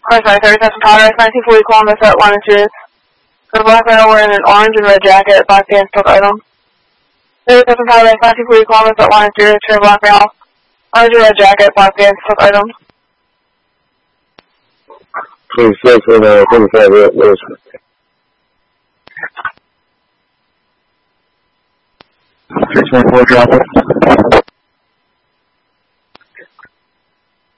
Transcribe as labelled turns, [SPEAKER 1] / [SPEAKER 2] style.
[SPEAKER 1] sorry, 37 Powder, 1940 Columbus at longitude. The black male wearing an orange and red jacket, black pants, took item. 37 Powder, 1940 Columbus at longitude, return black male, orange and red jacket, black pants, took item.
[SPEAKER 2] 26 and 35 minutes.
[SPEAKER 3] Six 1 4 drop it.